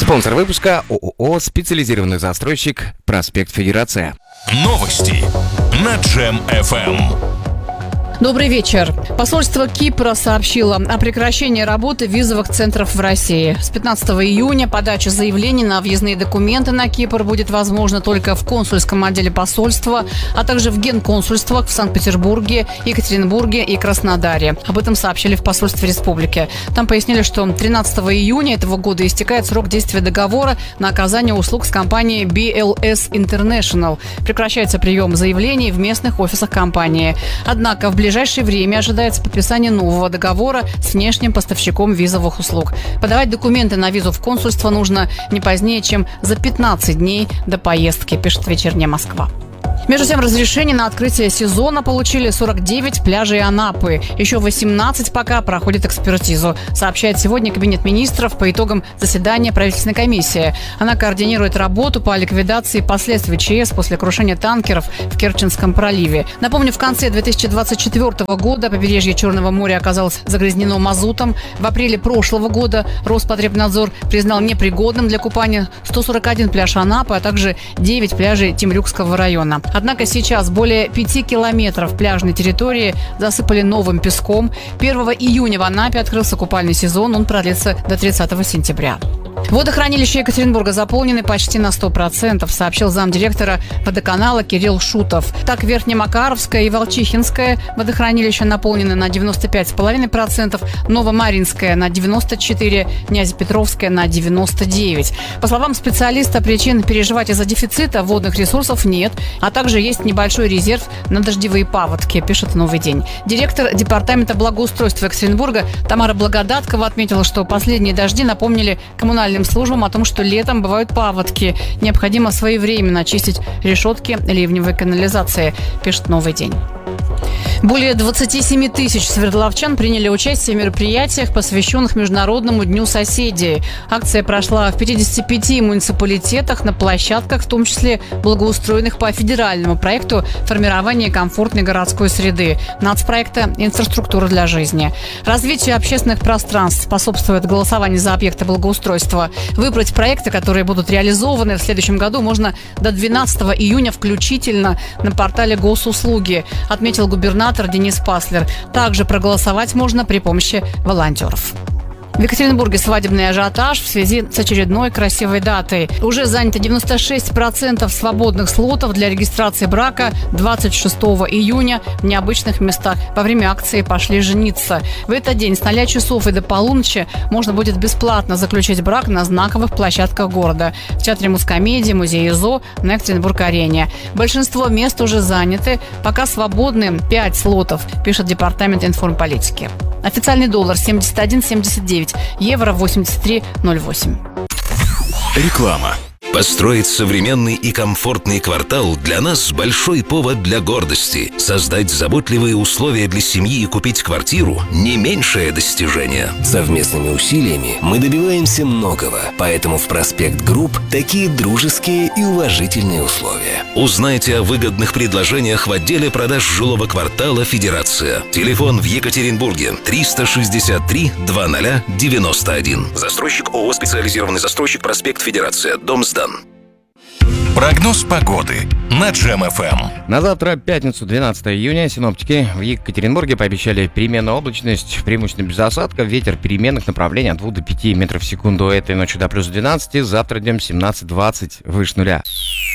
Спонсор выпуска ООО «Специализированный застройщик. Проспект Федерация». Новости на Джем FM. Добрый вечер. Посольство Кипра сообщило о прекращении работы визовых центров в России. С 15 июня подача заявлений на въездные документы на Кипр будет возможна только в консульском отделе посольства, а также в генконсульствах в Санкт-Петербурге, Екатеринбурге и Краснодаре. Об этом сообщили в посольстве республики. Там пояснили, что 13 июня этого года истекает срок действия договора на оказание услуг с компанией BLS International. Прекращается прием заявлений в местных офисах компании. Однако в ближайшее время ожидается подписание нового договора с внешним поставщиком визовых услуг. Подавать документы на визу в консульство нужно не позднее, чем за 15 дней до поездки, пишет «Вечерняя Москва». Между тем, разрешение на открытие сезона получили 49 пляжей Анапы. Еще 18 пока проходят экспертизу, сообщает сегодня Кабинет министров по итогам заседания правительственной комиссии. Она координирует работу по ликвидации последствий ЧС после крушения танкеров в Керченском проливе. Напомню, в конце 2024 года побережье Черного моря оказалось загрязнено мазутом. В апреле прошлого года Роспотребнадзор признал непригодным для купания 141 пляж Анапы, а также 9 пляжей Темрюкского района. Однако сейчас более 5 километров пляжной территории засыпали новым песком. 1 июня в Анапе открылся купальный сезон. Он продлится до 30 сентября. Водохранилища Екатеринбурга заполнены почти на 100%, сообщил замдиректора водоканала Кирилл Шутов. Так, Верхнемакаровское и Волчихинское водохранилища наполнены на 95,5%, Новомаринское на 94%, Нязепетровское на 99%. По словам специалиста, причин переживать из-за дефицита водных ресурсов нет, а также есть небольшой резерв на дождевые паводки, пишет «Новый день». Директор департамента благоустройства Екатеринбурга Тамара Благодаткова отметила, что последние дожди напомнили коммунальным службам о том, что летом бывают паводки. Необходимо своевременно очистить решетки ливневой канализации, пишет «Новый день». Более 27 тысяч свердловчан приняли участие в мероприятиях, посвященных Международному дню соседей. Акция прошла в 55 муниципалитетах на площадках, в том числе благоустроенных по федеральному проекту формирования комфортной городской среды, нацпроекта «Инфраструктура для жизни». Развитию общественных пространств способствует голосование за объекты благоустройства. Выбрать проекты, которые будут реализованы в следующем году, можно до 12 июня включительно на портале Госуслуги, отметил губернатор Денис Паслер. Также проголосовать можно при помощи волонтеров. В Екатеринбурге свадебный ажиотаж в связи с очередной красивой датой. Уже занято 96% свободных слотов для регистрации брака 26 июня в необычных местах. Во время акции «Пошли жениться». В этот день с 0 часов и до полуночи можно будет бесплатно заключить брак на знаковых площадках города. В Театре Мускомедии, Музее ЗО, на Екатеринбург-арене. Большинство мест уже заняты. Пока свободны 5 слотов, пишет Департамент информполитики. Официальный доллар 71,79, евро 83,08. Реклама. Построить современный и комфортный квартал для нас большой повод для гордости. Создать заботливые условия для семьи и купить квартиру – не меньшее достижение. Совместными усилиями мы добиваемся многого, поэтому в Проспект Групп такие дружеские и уважительные условия. Узнайте о выгодных предложениях в отделе продаж жилого квартала «Федерация». Телефон в Екатеринбурге 363 2091. Застройщик ООО «Специализированный застройщик. Проспект Федерация». Дом сдан. Прогноз погоды на Джем FM. На завтра, пятницу, 12 июня, синоптики в Екатеринбурге пообещали переменную облачность, преимущественно без осадков, ветер переменных направлений от 2 до 5 метров в секунду. Этой ночью до плюс 12, завтра днем 17-20, выше нуля.